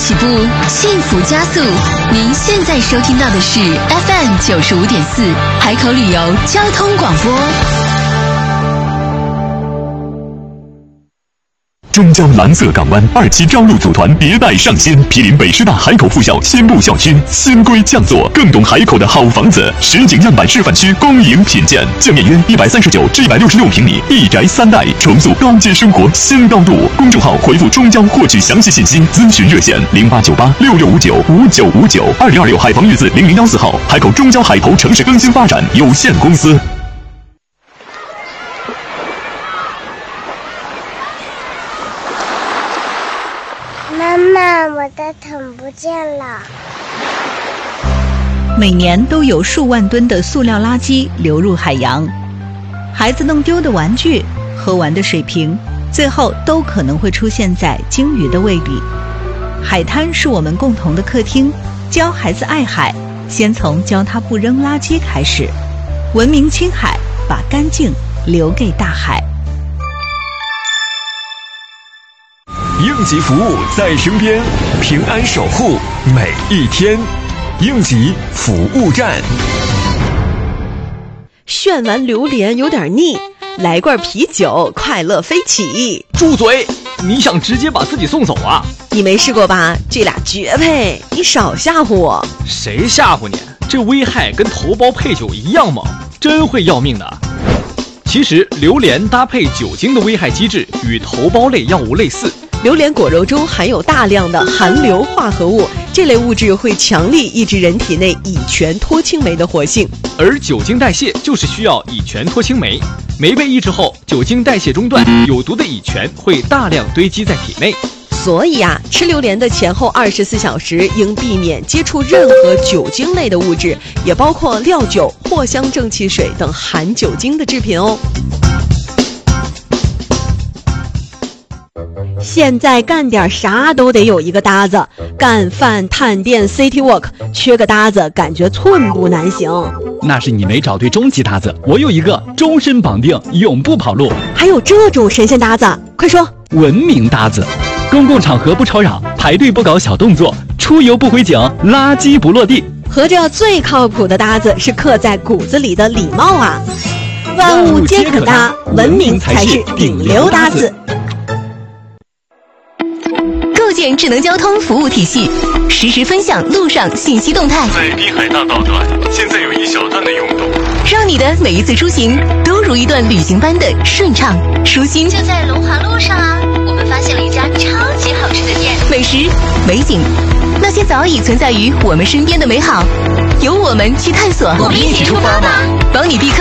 起步，幸福加速。您现在收听到的是 FM 95.4海口旅游交通广播。 中交蓝色港湾2期招录组团迭代上新，毗邻北师大海口附小新部校区，新规降座，更懂海口的好房子。实景样板示范区公营品鉴，建面约139至166平米，一宅3代，重塑高阶生活新高度。公众号回复中交获取详细信息，咨询热线089866595959，2026海防月字0014号，海口中交海投城市更新发展有限公司。 妈妈，我的桶不见了。 每年都有数万吨的塑料垃圾流入海洋，孩子弄丢的玩具、喝完的水瓶，最后都可能会出现在鲸鱼的胃里。海滩是我们共同的客厅，教孩子爱海，先从教他不扔垃圾开始。文明青海，把干净留给大海。 应急服务在身边，平安守护每一天。应急服务站。 炫完榴莲有点腻，来罐啤酒，快乐飞起。 住嘴！你想直接把自己送走啊？ 你没试过吧？这俩绝配，你少吓唬我。 谁吓唬你？这危害跟头孢配酒一样猛，真会要命的。其实榴莲搭配酒精的危害机制与头孢类药物类似。 榴莲果肉中含有大量的含硫化合物，这类物质会强力抑制人体内乙醛脱氢酶的活性， 而酒精代谢就是需要乙醛脱氢酶，酶被抑制后，酒精代谢中断，有毒的乙醛会大量堆积在体内。 所以啊，吃榴莲的前后24小时应避免接触任何酒精类的物质，也包括料酒、藿香正气水等含酒精的制品哦。现在干点啥都得有一个搭子，干饭、探店、City Walk， 缺个搭子感觉寸步难行。 那是你没找对终极搭子，我有一个终身绑定，永不跑路。 还有这种神仙搭子，快说！ 文明搭子，公共场合不吵扰，排队不搞小动作，出游不回警，垃圾不落地。 合着最靠谱的搭子是刻在骨子里的礼貌啊！万物皆可搭，文明才是顶流搭子。 构建智能交通服务体系，实时分享路上信息动态。 在滨海大道段，现在有一小段的拥堵， 让你的每一次出行都如一段旅行般的顺畅舒心。 就在龙华路上啊，我们发现了一家超级好吃的店， 美食、美景，那些早已存在于我们身边的美好，由我们去探索。 我们一起出发吧， 帮你避坑